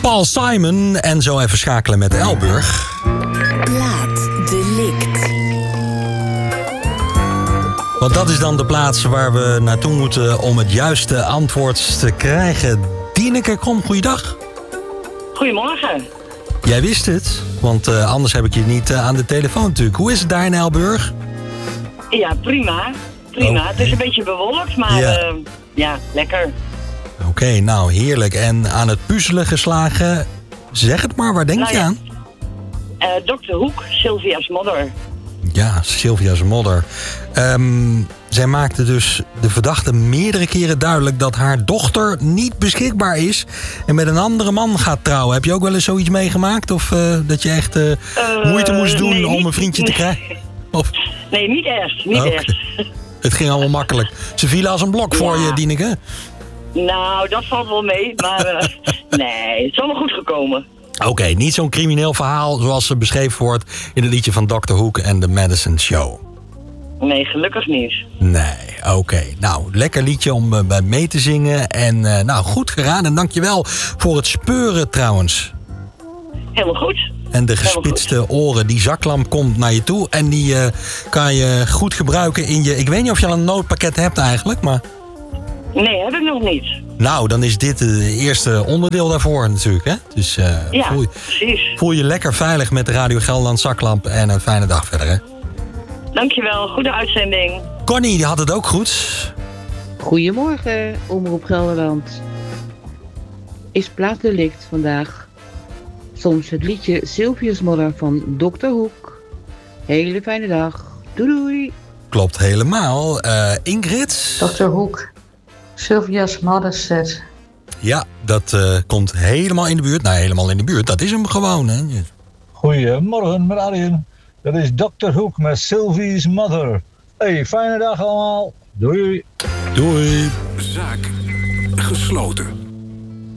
Paul Simon en zo even schakelen met Elburg. Plaat Delict. Want dat is dan de plaats waar we naartoe moeten om het juiste antwoord te krijgen. Dieneke Krom, goeiedag. Goedemorgen. Jij wist het, want anders heb ik je niet aan de telefoon natuurlijk. Hoe is het daar in Elburg? Ja, prima. Oh. Het is een beetje bewolkt, maar Ja. lekker. Oké, nou heerlijk. En aan het puzzelen geslagen. Zeg het maar, waar denk Nou je ja. aan? Dr. Hoek, Sylvia's Modder. Ja, Sylvia's Modder. Zij maakte dus de verdachte meerdere keren duidelijk dat haar dochter niet beschikbaar is en met een andere man gaat trouwen. Heb je ook wel eens zoiets meegemaakt? Of dat je echt moeite moest doen nee, om niet- een vriendje te krijgen? Of, Nee, niet echt. Niet Oké. echt. het ging allemaal makkelijk. Ze vielen als een blok voor Ja. je, Dieneke. Nou, dat valt wel mee, maar nee, het is allemaal goed gekomen. Oké, niet zo'n crimineel verhaal zoals ze beschreven wordt in het liedje van Dr. Hook en The Madison Show. Nee, gelukkig niet. Nee, oké. Nou, lekker liedje om bij mee te zingen. En nou, goed geraden. Dankjewel voor het speuren trouwens. Helemaal goed. En de gespitste oren. Die zaklamp komt naar je toe. En die kan je goed gebruiken in je... Ik weet niet of je al een noodpakket hebt eigenlijk, maar... Nee, heb ik nog niet. Nou, dan is dit het eerste onderdeel daarvoor natuurlijk, hè? Dus Ja, voel, precies. voel je lekker veilig met de Radio Gelderland zaklamp. En een fijne dag verder, hè? Dankjewel, goede uitzending. Connie, die had het ook goed. Goedemorgen, Omroep Gelderland. Is Plaatdelict vandaag. Soms het liedje Sylvia's Modder van Dr. Hoek. Hele fijne dag. Doei doei. Klopt helemaal. Ingrid? Dr. Hoek, Sylvia's Mother set. Ja, dat komt helemaal in de buurt. Nou, helemaal in de buurt. Dat is hem gewoon, hè? Goedemorgen, met Arjen. Dat is Dr. Hoek met Sylvie's Mother. Hey, fijne dag allemaal. Doei. Doei. Zaak gesloten.